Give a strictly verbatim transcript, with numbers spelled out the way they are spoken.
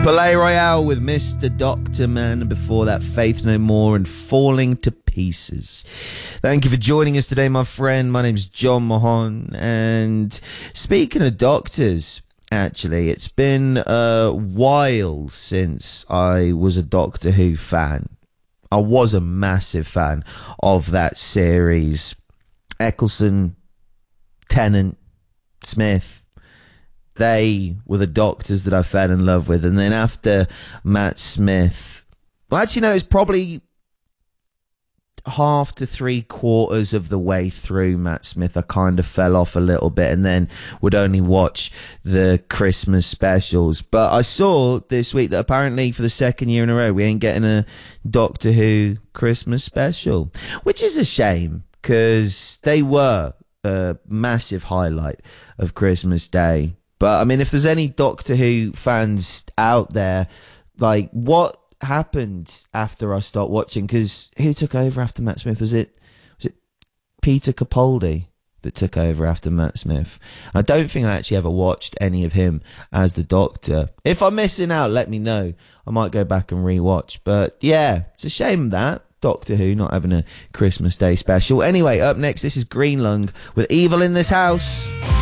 Palais Royale with Mister Doctor Man, and before that, Faith No More and Falling to Pieces. Thank you for joining us today, my friend. My name's John Mahon, and speaking of doctors, actually, it's been a while since I was a Doctor Who fan. I was a massive fan of that series. Eccleston, Tennant, Smith, they were the doctors that I fell in love with. And then after Matt Smith, well, actually, no, it's probably half to three quarters of the way through Matt Smith, I kind of fell off a little bit and then would only watch the Christmas specials. But I saw this week that apparently for the second year in a row, we ain't getting a Doctor Who Christmas special, which is a shame because they were a massive highlight of Christmas Day. But, I mean, if there's any Doctor Who fans out there, like, what happened after I stopped watching? Because who took over after Matt Smith? Was it was it Peter Capaldi that took over after Matt Smith? I don't think I actually ever watched any of him as the Doctor. If I'm missing out, let me know. I might go back and rewatch. But, yeah, it's a shame that Doctor Who not having a Christmas Day special. Anyway, up next, this is Green Lung with Evil in This House.